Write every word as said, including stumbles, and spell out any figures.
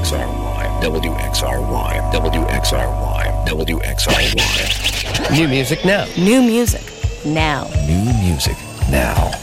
X R Y, W X R Y, W X R Y, W X R Y. New music now. New music now. New music now.